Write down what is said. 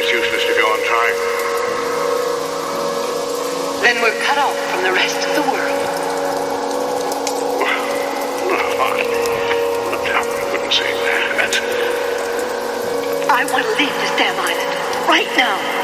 It's useless to go on trying. Then we're cut off from the rest of the world. I wouldn't say that. I want to leave this damn island. Right now.